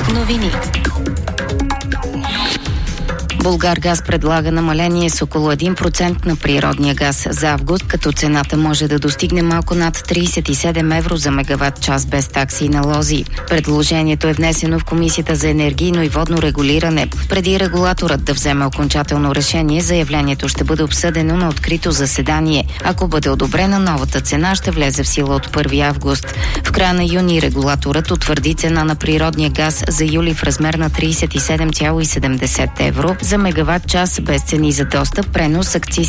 Новини. Булгаргаз предлага намаление с около 1% на природния газ за август, като цената може да достигне малко над 37 евро за мегаватт час без такси и налози. Предложението е внесено в Комисията за енергийно и водно регулиране. Преди регулаторът да вземе окончателно решение, заявлението ще бъде обсъдено на открито заседание. Ако бъде одобрена, новата цена ще влезе в сила от 1 август. В края на юни регулаторът утвърди цена на природния газ за юли в размер на 37,70 евро за мегаватт час без цени за достъп, пренос, акциз